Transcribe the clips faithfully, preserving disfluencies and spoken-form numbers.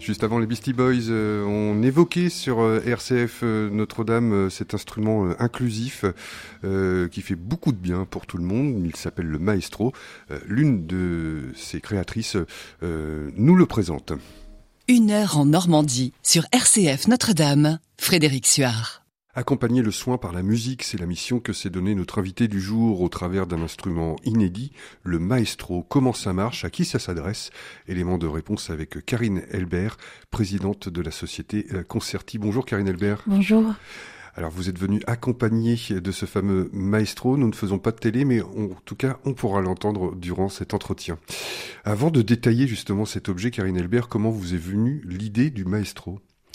juste avant les Beastie Boys, euh, on évoquait sur euh, R C F euh, Notre-Dame euh, cet instrument euh, inclusif euh, qui fait beaucoup de bien pour tout le monde. Il s'appelle le maestro. Euh, l'une de ses créatrices euh, nous le présente. Une heure en Normandie, sur R C F Notre-Dame, Frédéric Suard. Accompagner le soin par la musique, c'est la mission que s'est donnée notre invité du jour au travers d'un instrument inédit, le maestro. Comment ça marche? À qui ça s'adresse? Élément de réponse avec Karine Elbert, présidente de la société Concerti. Bonjour Karine Elbert. Bonjour. Alors vous êtes venue accompagnée de ce fameux maestro. Nous ne faisons pas de télé, mais on, en tout cas, on pourra l'entendre durant cet entretien. Avant de détailler justement cet objet, Karine Elbert, comment vous est venue l'idée du maestro?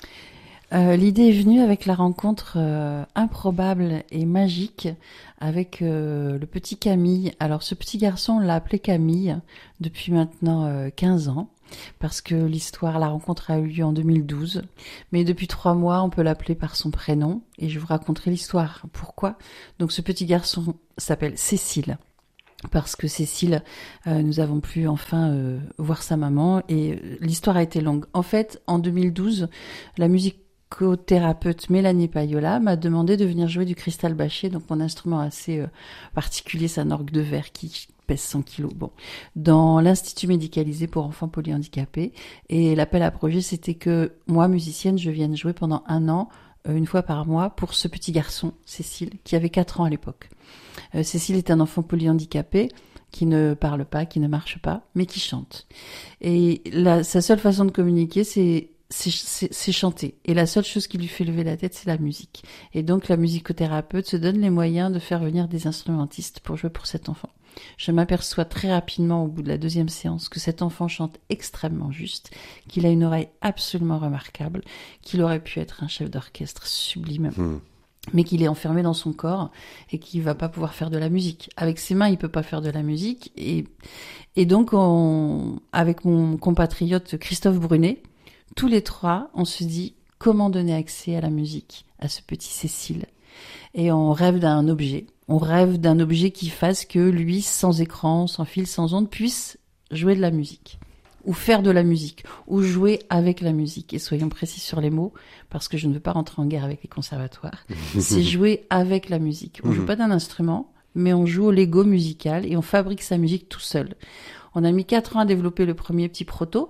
Euh, l'idée est venue avec la rencontre euh, improbable et magique avec euh, le petit Camille. Alors ce petit garçon, on l'a appelé Camille depuis maintenant euh, quinze ans parce que l'histoire, la rencontre a eu lieu en deux mille douze. Mais depuis trois mois, on peut l'appeler par son prénom et je vous raconterai l'histoire. Pourquoi? Donc ce petit garçon s'appelle Cécile. Parce que Cécile, euh, nous avons pu enfin euh, voir sa maman et euh, l'histoire a été longue. En fait, en deux mille douze, la musique musicothérapeute Mélanie Payola m'a demandé de venir jouer du cristal bâché, donc mon instrument assez euh, particulier, c'est un orgue de verre qui pèse cent kilos, bon, dans l'Institut médicalisé pour enfants polyhandicapés. Et l'appel à projet, c'était que moi, musicienne, je vienne jouer pendant un an, euh, une fois par mois, pour ce petit garçon, Cécile, qui avait quatre ans à l'époque. Euh, Cécile est un enfant polyhandicapé, qui ne parle pas, qui ne marche pas, mais qui chante. Et la, sa seule façon de communiquer, c'est C'est, c'est, c'est chanter. Et la seule chose qui lui fait lever la tête, c'est la musique. Et donc, la musicothérapeute se donne les moyens de faire venir des instrumentistes pour jouer pour cet enfant. Je m'aperçois très rapidement, au bout de la deuxième séance, que cet enfant chante extrêmement juste, qu'il a une oreille absolument remarquable, qu'il aurait pu être un chef d'orchestre sublime. Mmh. Mais qu'il est enfermé dans son corps et qu'il va pas pouvoir faire de la musique. Avec ses mains, il peut pas faire de la musique. Et, et donc, on, avec mon compatriote Christophe Brunet, tous les trois, on se dit comment donner accès à la musique à ce petit Cécile. Et on rêve d'un objet. On rêve d'un objet qui fasse que lui, sans écran, sans fil, sans onde, puisse jouer de la musique. Ou faire de la musique. Ou jouer avec la musique. Et soyons précis sur les mots, parce que je ne veux pas rentrer en guerre avec les conservatoires. C'est jouer avec la musique. On joue pas d'un instrument, mais on joue au Lego musical et on fabrique sa musique tout seul. On a mis quatre ans à développer le premier petit proto.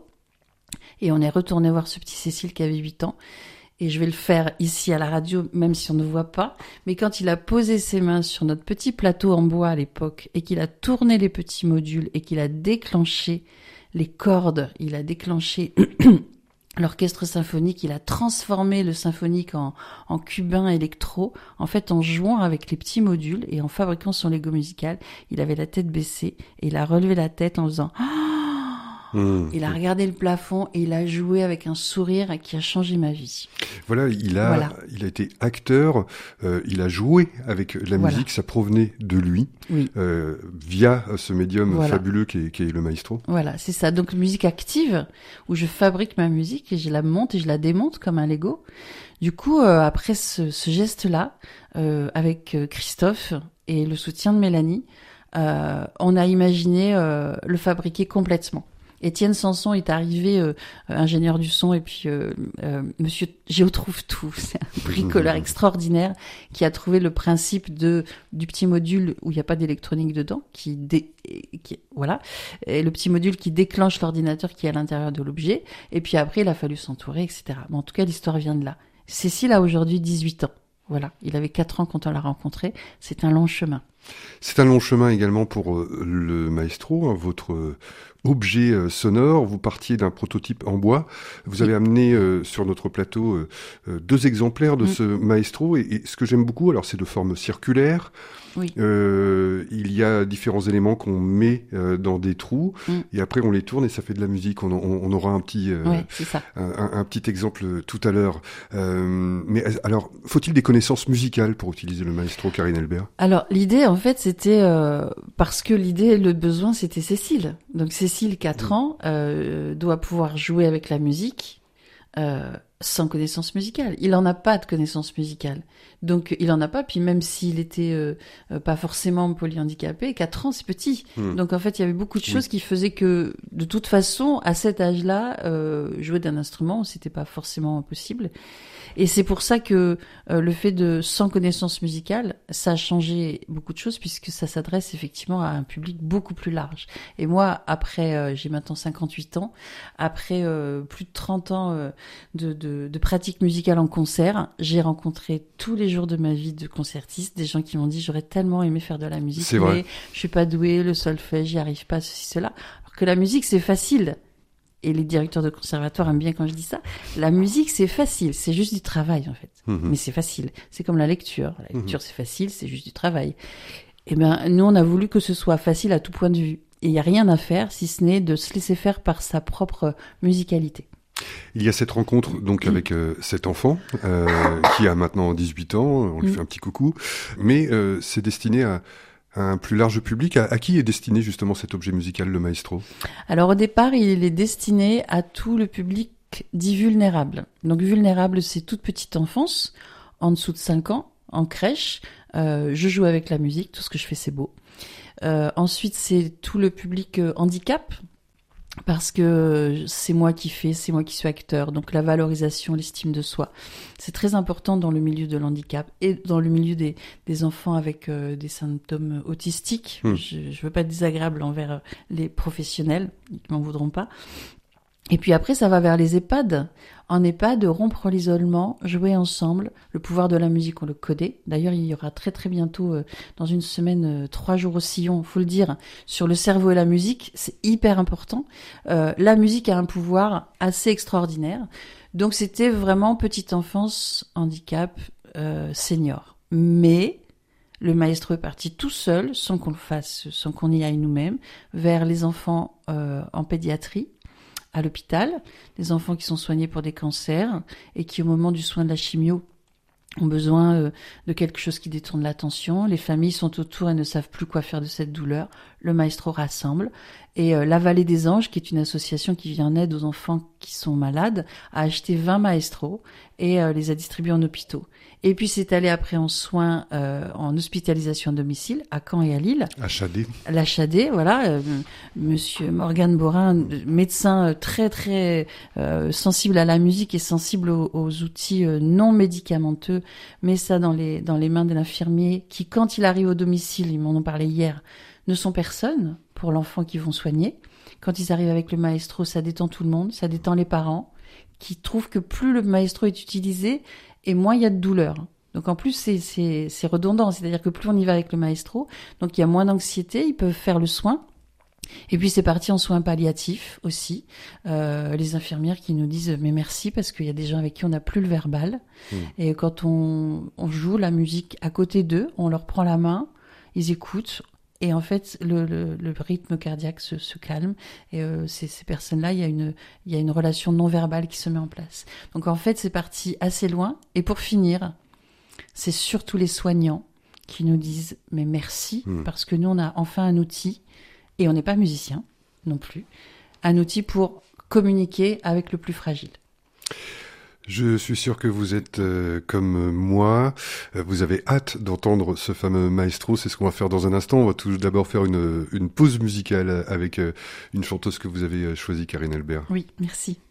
Et on est retourné voir ce petit Cécile qui avait huit ans. Et je vais le faire ici à la radio, même si on ne voit pas. Mais quand il a posé ses mains sur notre petit plateau en bois à l'époque, et qu'il a tourné les petits modules, et qu'il a déclenché les cordes, il a déclenché l'orchestre symphonique, il a transformé le symphonique en, en cubain électro. En fait, en jouant avec les petits modules et en fabriquant son Lego musical, il avait la tête baissée, et il a relevé la tête en faisant... Mmh. Il a regardé le plafond et il a joué avec un sourire qui a changé ma vie. Voilà, il a, voilà. il a été acteur, euh, il a joué avec la voilà. musique, ça provenait de lui, oui. euh, via ce médium voilà. fabuleux qui est, qui est le maestro. Voilà, c'est ça. Donc musique active, où je fabrique ma musique et je la monte et je la démonte comme un Lego. Du coup, euh, après ce, ce geste-là, euh, avec Christophe et le soutien de Mélanie, euh, on a imaginé euh, le fabriquer complètement. Étienne Sanson est arrivé, euh, ingénieur du son, et puis euh, euh, Monsieur Géotrouve tout, c'est un bricoleur extraordinaire qui a trouvé le principe de du petit module où il n'y a pas d'électronique dedans, qui, dé, qui voilà, et le petit module qui déclenche l'ordinateur qui est à l'intérieur de l'objet. Et puis après, il a fallu s'entourer, et cetera. Mais en tout cas, l'histoire vient de là. Cécile a aujourd'hui dix-huit ans. Voilà, il avait quatre ans quand on l'a rencontré. C'est un long chemin. C'est un long chemin également pour euh, le maestro, hein, votre euh, objet euh, sonore. Vous partiez d'un prototype en bois. Vous avez amené euh, sur notre plateau euh, euh, deux exemplaires de mmh. ce maestro. Et, et ce que j'aime beaucoup, alors c'est de forme circulaire. Oui. Euh, il y a différents éléments qu'on met euh, dans des trous mmh. et après on les tourne et ça fait de la musique. On, on, on aura un petit, euh, ouais, c'est ça. Un, un, un petit exemple tout à l'heure. Euh, mais alors, faut-il des connaissances musicales pour utiliser le maestro, Karine Elbert? Alors l'idée, en fait, c'était euh, parce que l'idée, le besoin, c'était Cécile. Donc Cécile, quatre mmh. ans, euh, doit pouvoir jouer avec la musique. euh, sans connaissance musicale. Il en a pas de connaissance musicale. Donc, il en a pas. Puis même s'il était euh, euh, pas forcément polyhandicapé, quatre ans, c'est petit. Mmh. Donc, en fait, il y avait beaucoup de choses oui. qui faisaient que, de toute façon, à cet âge-là, euh, jouer d'un instrument, c'était pas forcément possible. Et c'est pour ça que euh, le fait de sans connaissance musicale, ça a changé beaucoup de choses puisque ça s'adresse effectivement à un public beaucoup plus large. Et moi, après, euh, j'ai maintenant cinquante-huit ans, après euh, plus de trente ans euh, de, de, de pratique musicale en concert, j'ai rencontré tous les jours de ma vie de concertiste des gens qui m'ont dit j'aurais tellement aimé faire de la musique, c'est mais vrai. Je suis pas douée, le solfège, j'y arrive pas, ceci, cela. Alors que la musique, c'est facile. Et les directeurs de conservatoire aiment bien quand je dis ça. La musique, c'est facile. C'est juste du travail, en fait. Mmh. Mais c'est facile. C'est comme la lecture. La lecture, mmh. c'est facile. C'est juste du travail. Eh ben, nous, on a voulu que ce soit facile à tout point de vue. Et il n'y a rien à faire, si ce n'est de se laisser faire par sa propre musicalité. Il y a cette rencontre donc avec euh, cet enfant euh, qui a maintenant dix-huit ans. On lui mmh. fait un petit coucou. Mais euh, c'est destiné à... un plus large public. À, à qui est destiné justement cet objet musical, le maestro ? Alors au départ, il est destiné à tout le public dit vulnérable. Donc vulnérable, c'est toute petite enfance, en dessous de cinq ans, en crèche. Euh, je joue avec la musique, tout ce que je fais, c'est beau. Euh, ensuite, c'est tout le public euh, handicap, parce que c'est moi qui fais, c'est moi qui suis acteur. Donc la valorisation, l'estime de soi, c'est très important dans le milieu de l'handicap et dans le milieu des, des enfants avec euh, des symptômes autistiques. Mmh. Je ne veux pas être désagréable envers les professionnels, ils m'en voudront pas. Et puis après, ça va vers les EHPAD. En EHPAD, rompre l'isolement, jouer ensemble. Le pouvoir de la musique, on le connaît. D'ailleurs, il y aura très très bientôt, euh, dans une semaine, euh, trois jours au sillon, faut le dire, sur le cerveau et la musique. C'est hyper important. Euh, la musique a un pouvoir assez extraordinaire. Donc, c'était vraiment petite enfance, handicap, euh, senior. Mais le maestro est parti tout seul, sans qu'on le fasse, sans qu'on y aille nous-mêmes, vers les enfants euh, en pédiatrie, à l'hôpital, des enfants qui sont soignés pour des cancers et qui, au moment du soin de la chimio, ont besoin euh, de quelque chose qui détourne l'attention. Les familles sont autour et ne savent plus quoi faire de cette douleur. Le maestro rassemble. Et euh, la Vallée des Anges, qui est une association qui vient en aide aux enfants qui sont malades, a acheté vingt maestros et euh, les a distribués en hôpitaux. Et puis c'est allé après en soins, euh, en hospitalisation à domicile, à Caen et à Lille. À Chadé. La Chadé, voilà. Euh, Monsieur Morgane Borin, médecin très très euh, sensible à la musique et sensible aux, aux outils euh, non médicamenteux, met ça dans les dans les mains de l'infirmier qui, quand il arrive au domicile, ils m'en ont parlé hier, ne sont personne pour l'enfant qu'ils vont soigner. Quand ils arrivent avec le maestro, ça détend tout le monde, ça détend les parents, qui trouvent que plus le maestro est utilisé, et moins il y a de douleur. Donc en plus, c'est, c'est, c'est redondant, c'est-à-dire que plus on y va avec le maestro, donc il y a moins d'anxiété, ils peuvent faire le soin. Et puis c'est parti en soins palliatifs aussi. Euh, les infirmières qui nous disent mais merci parce qu'il y a des gens avec qui on n'a plus le verbal. Mmh. Et quand on, on joue la musique à côté d'eux, on leur prend la main, ils écoutent. Et en fait, le, le, le rythme cardiaque se, se calme. Et euh, ces, ces personnes-là, il y a une, il y a une relation non verbale qui se met en place. Donc en fait, c'est parti assez loin. Et pour finir, c'est surtout les soignants qui nous disent mais merci mmh. parce que nous on a enfin un outil et on n'est pas musicien non plus, un outil pour communiquer avec le plus fragile. Je suis sûr que vous êtes euh, comme moi, vous avez hâte d'entendre ce fameux maestro, c'est ce qu'on va faire dans un instant. On va tout d'abord faire une, une pause musicale avec euh, une chanteuse que vous avez choisie, Karine Albert. Oui, merci.